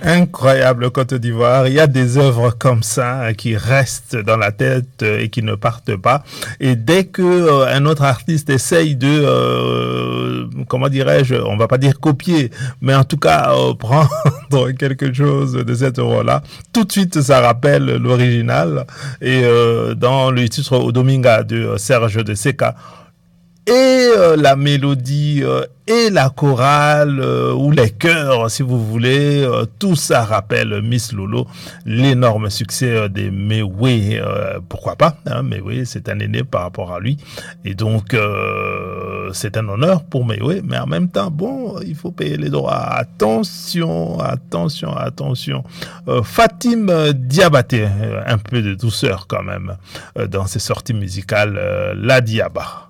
Incroyable Côte d'Ivoire. Il y a des œuvres comme ça qui restent dans la tête et qui ne partent pas. Et dès que un autre artiste essaye de, comment dirais-je, on va pas dire copier, mais en tout cas prendre quelque chose de cette œuvre-là, tout de suite ça rappelle l'original. Et dans le titre Odominga de Serge de Seka, et la mélodie et la chorale ou les chœurs, si vous voulez, tout ça rappelle Miss Lolo, l'énorme succès des Mewe. Pourquoi pas, hein, Mewe, c'est un aîné par rapport à lui. Et donc, c'est un honneur pour Mewe, mais en même temps, bon, il faut payer les droits. Attention, attention, attention. Fatim Diabaté, un peu de douceur quand même dans ses sorties musicales, la Diaba.